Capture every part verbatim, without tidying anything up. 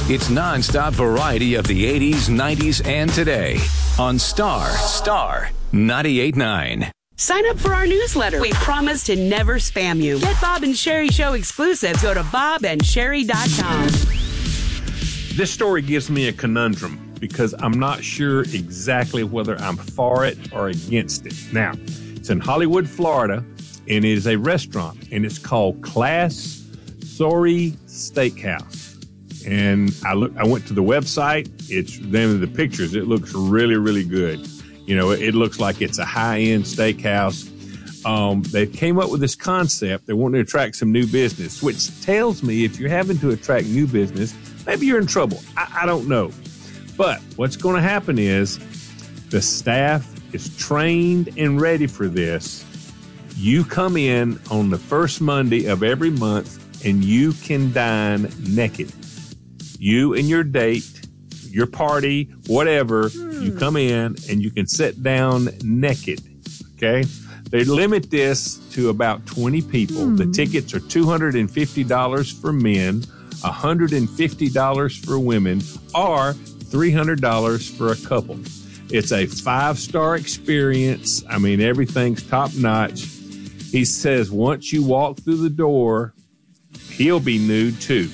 It's nonstop variety of the eighties, nineties, and today on Star, Star ninety-eight point nine. Sign up for our newsletter. We promise to never spam you. Get Bob and Sherry Show exclusives. Go to bob and sherry dot com. This story gives me a conundrum because I'm not sure exactly whether I'm for it or against it. Now, it's in Hollywood, Florida, and it is a restaurant, and it's called Class Sorry Steakhouse. And I look, I went to the website. It's then the pictures. It looks really, really good. You know, it looks like it's a high-end steakhouse. Um, they came up with this concept. They want to attract some new business, which tells me if you're having to attract new business, maybe you're in trouble. I, I don't know. But what's going to happen is the staff is trained and ready for this. You come in on the first Monday of every month and you can dine naked. You and your date, your party, whatever, hmm. you come in and you can sit down naked, okay? They limit this to about twenty people. Hmm. The tickets are two hundred fifty dollars for men, one hundred fifty dollars for women, or three hundred dollars for a couple. It's a five-star experience. I mean, everything's top-notch. He says once you walk through the door, he'll be nude too.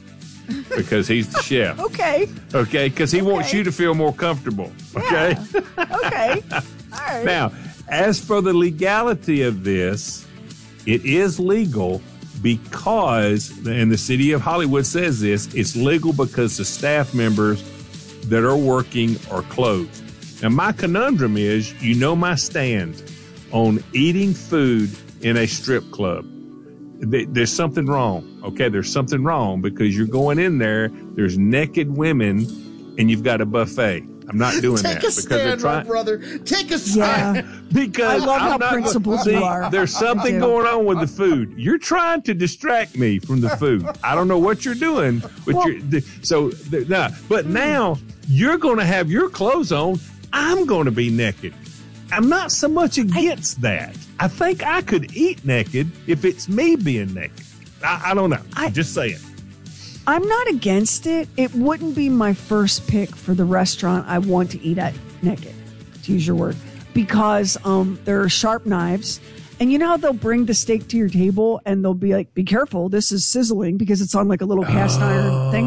Because he's the chef. Okay. Okay, because he okay. wants you to feel more comfortable. Okay? Yeah. Okay. All right. Now, as for the legality of this, it is legal because, and the city of Hollywood says this, it's legal because the staff members that are working are closed. Now, my conundrum is, you know my stand on eating food in a strip club. There's something wrong, okay? There's something wrong because you're going in there, there's naked women, and you've got a buffet. I'm not doing Take that. a stand, try- my brother. Take a stand. Yeah. Because I love I'm how not principled see, you are. There's something going on with the food. You're trying to distract me from the food. I don't know what you're doing, but well, you're so now. But now you're going to have your clothes on. I'm going to be naked. I'm not so much against I, that. I think I could eat naked if it's me being naked. I, I don't know. I, I'm just saying. I'm not against it. It wouldn't be my first pick for the restaurant I want to eat at naked, to use your word, because um, there are sharp knives. And you know how they'll bring the steak to your table and they'll be like, be careful, this is sizzling because it's on like a little cast oh, iron thing.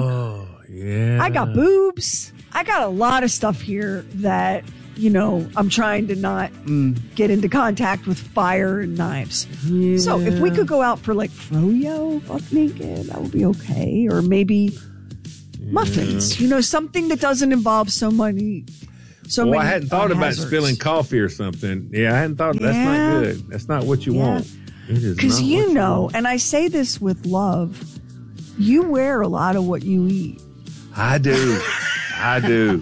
Yeah. I got boobs. I got a lot of stuff here that, you know, I'm trying to not mm. get into contact with fire and knives. Yeah. So if we could go out for like froyo, buck naked, that would be okay. Or maybe yeah. muffins, you know, something that doesn't involve so many. So well, many I hadn't thought uh, about hazards. spilling coffee or something. Yeah, I hadn't thought. Yeah. That's not good. That's not what you yeah. want. Because you know, and I say this with love, you wear a lot of what you eat. I do. I do.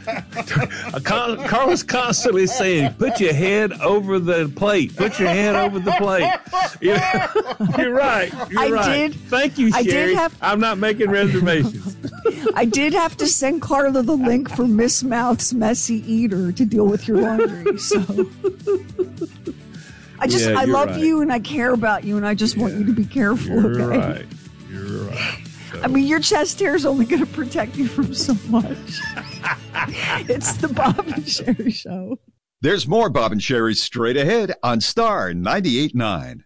Carla's constantly saying, put your head over the plate. Put your head over the plate. You're, you're right. You're I right. did. Thank you, Sherry. I did have, I'm not making reservations. I did have to send Carla the link for Miss Mouth's Messy Eater to deal with your laundry. So I just, yeah, I love right. you and I care about you and I just yeah, want you to be careful. You're okay? right. You're right. I mean, your chest hair is only going to protect you from so much. It's the Bob and Sherry Show. There's more Bob and Sherry straight ahead on Star ninety-eight point nine.